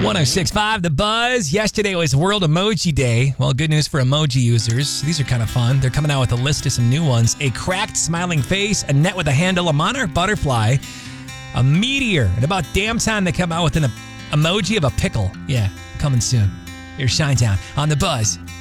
106.5 The Buzz. Yesterday was World Emoji Day. Well, good news for emoji users. These are kind of fun. They're coming out with a list of some new ones. A cracked smiling face, a net with a handle, a monarch butterfly, a meteor. And about damn time they come out with an emoji of a pickle. Yeah, coming soon. Here's Shinetown on The Buzz.